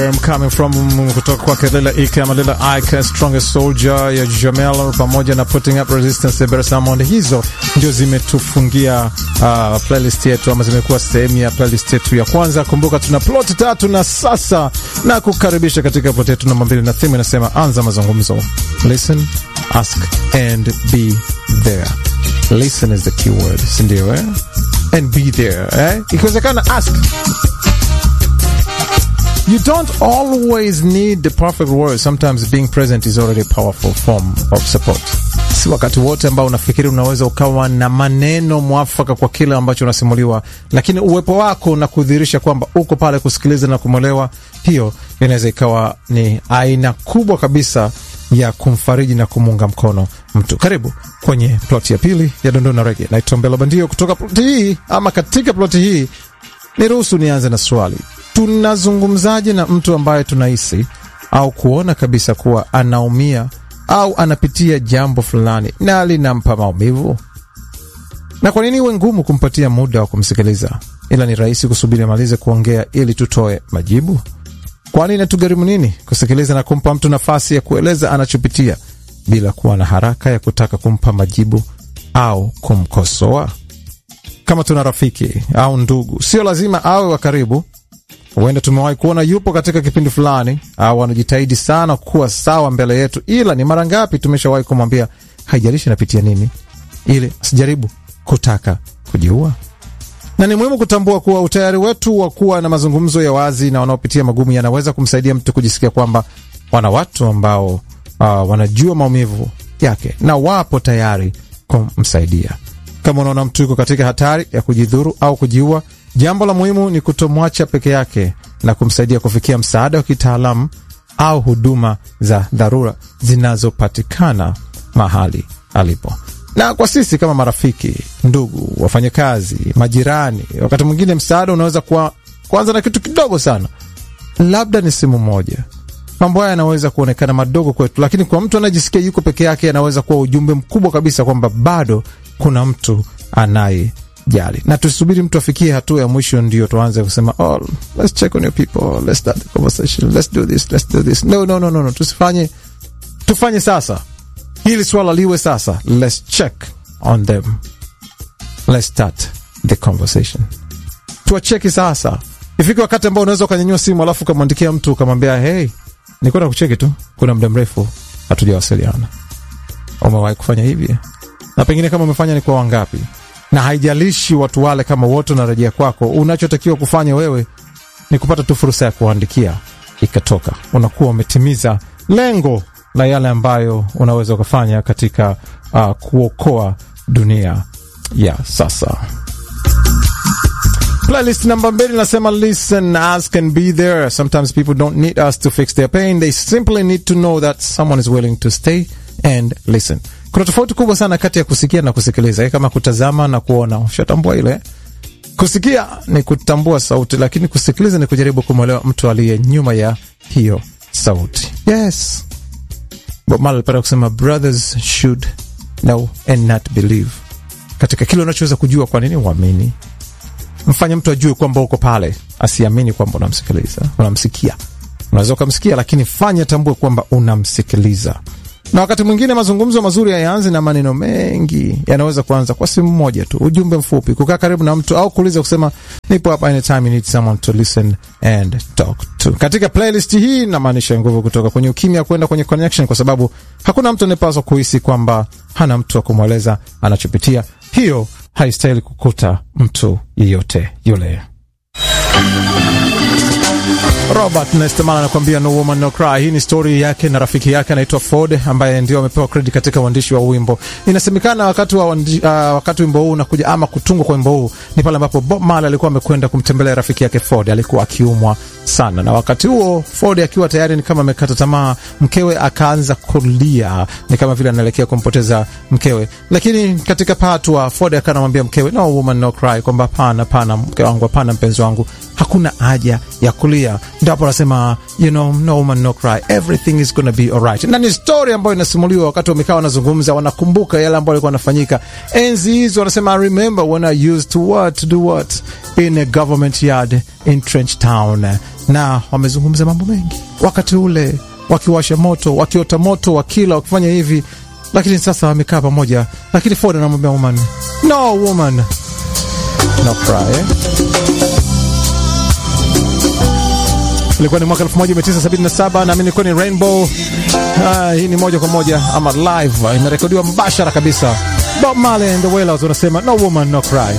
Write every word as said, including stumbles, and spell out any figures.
I'm coming from kutoka kwa Lila Ike ama Lila Ike, Strongest Soldier ya Jamel pamoja na Putting Up Resistance ya Bersamond. Hizo ndio zimetufungia uh, playlist yetu ama zimekuwa sehemu ya playlist yetu ya kwanza. Kumbuka tuna plot tatu na sasa na kukaribisha katika plot yetu namba mbili, na theme inasema anza mazungumzo. Listen, ask and be there. Listen is the key word, si ndio eh? And be there, eh? Ikiwezekana ask. You don't always need the perfect words. Sometimes being present is already a powerful form of support. Si wakati wote ambao unafikiri unaweza ukawa na maneno mwafaka kwa kile ambacho unasimuliwa, lakini uwepo wako na kudhihirisha kwamba uko pale kusikiliza na kumwelewa, hiyo inaweza ikawa ni aina kubwa kabisa ya kumfariji na kumunga mkono mtu. Karibu kwenye plot ya pili ya Dondoo na Reggae. Naitwa Mbelo Bandio. Kutoka plot hii ama katika plot hii, niruhusu nianze na swali. Tunazungumzaje na mtu ambaye tunahisi au kuona kabisa kuwa anaumia au anapitia jambo fulani na linampa maumivu? Na kwa nini iwe ngumu kumpatia muda wa kumsikiliza, ila ni rahisi kusubiri amalize kuongea ili tutoe majibu? Kwani inatugharimu nini kusikiliza na kumpa mtu nafasi ya kueleza anachopitia bila kuwa na haraka ya kutaka kumpa majibu au kumkosoa? Kama tuna rafiki au ndugu, sio lazima awe wa karibu, huenda tumewahi kuona yupo katika kipindi fulani au anajitahidi sana kuwa sawa mbele yetu, ila ni mara ngapi tumeshawahi kumwambia haijalishi napitia nini, ili asijaribu kutaka kujiua? Na ni muhimu kutambua kuwa utayari wetu wa kuwa na mazungumzo ya wazi na wanaopitia magumu yanaweza kumsaidia mtu kujisikia kwamba wana watu ambao uh, wanajua maumivu yake na wapo tayari kumsaidia. Kama unaona mtu yuko katika hatari ya kujidhuru au kujiua, jambo la muhimu ni kutomwacha peke yake na kumsaidia kufikia msaada wa kitaalamu au huduma za dharura zinazopatikana mahali alipo. Na kwa sisi kama marafiki, ndugu, wafanyakazi, majirani, wakati mwingine msaada unaweza kuwa kwanza na kitu kidogo sana. Labda ni simu moja. Mambo haya yanaweza kuonekana madogo kwetu, lakini kwa mtu anajisikia yuko peke yake yanaweza kuwa ujumbe mkubwa kabisa kwamba bado kuna mtu anaye jali. Na tusubiri mtu afikie hatua ya mwisho ndio tuanze kusema, oh, let's check on your people, let's start the conversation, let's do this, let's do this. No, no, no, no, no. Tusifanye, tufanye sasa. Hili swala liwe sasa. Let's check on them. Let's start the conversation. Tuacheki sasa. Ifike wakati ambao unaweza ukanyanyua simu alafu kumwandikia mtu ukamwambia, hey, niko na kucheki tu, kuna muda mrefu hatujawasiliana. Umewahi kufanya hivi? Na pengine kama umefanya ni kwa wangapi? Na haijalishi watu wale kama wote unarejea kwako, unachotakiwa kufanya wewe ni kupata tu fursa ya kuandikia ikatoka. Unakuwa umetimiza lengo la yale ambayo unaweza kufanya katika uh, kuokoa dunia ya sasa. Playlist namba mbili nasema listen, ask and be there. Sometimes people don't need us to fix their pain. They simply need to know that someone is willing to stay and listen. Kuna tofauti kubwa sana kati ya kusikia na kusikiliza. Kama kutazama na kuona, ushatambua ile? Kusikia ni kutambua sauti, lakini kusikiliza ni kujaribu kumwelewa mtu aliye nyuma ya hiyo sauti. Yes. Bob Marley para kusema brothers should know and not believe. Katika kile unachoweza kujua, kwa nini uamini? Mfanye mtu ajue kwamba uko pale, asiamini kwamba unamsikiliza, unamsikia. Unaweza kumsikia lakini fanya tambue kwamba unamsikiliza. Na wakati mwingine mazungumzo mazuri hayaanzi na maneno mengi, yanaweza kuanza kwa simu moja tu, ujumbe mfupi, kukaa karibu na mtu au kuuliza kusema nipo hapa anytime you need someone to listen and talk to. Katika playlist hii na maanisha nguvu kutoka kwenye ukimya kwenda kwenye connection, kwa sababu hakuna mtu anayepaswa kuhisi kwamba hana mtu wa kumweleza anachopitia. Hiyo haistahili kukuta mtu yeyote yule. Robert Nesta anakuambia No Woman No Cry. Hii ni story yake na rafiki yake anaitwa Ford, ambaye ndio amepewa credit katika uandishi wa wimbo. Inasemekana wakati wa uh, wakati wimbo huu unakuja ama kutungwa kwa wimbo huu ni pale ambapo Bob Marley alikuwa amekwenda kumtembelea rafiki yake Ford. Alikuwa akiumwa sana, na wakati huo Ford akiwa tayari ni kama amekata tamaa, mkewe akaanza kulia, ni kama vile anaelekea kumpoteza mkewe. Lakini katika patua Ford akanamwambia mkewe No Woman No Cry, kwamba hapana, hapana mke wangu, hapana mpenzi wangu, hakuna haja ya kulia. Ndipo anasema you know, no woman no cry, everything is gonna be alright. Na ni story ambayo inasimuliwa wakati wamekaa wanazungumza, wanakumbuka yale ambayo yalikuwa yanafanyika enzi hizo. Wanasema I remember when I used to what to do what in a government yard in Trench Town. Na wamezungumza mambo mengi wakati ule, wakiwasha moto, wakiota moto, wakila, wakifanya hivi, lakini sasa wamekaa pamoja. Lakini Ford anamwambia woman, no woman no cry, eh? Ilikuwa ni mwaka elfu moja mia tisa sabini na saba na mimi nilikuwa ni Rainbow. Ah, hii ni moja kwa moja ama live, imerekodiwa mbashara kabisa. Bob Marley and the Wailers wanasema no woman no cry.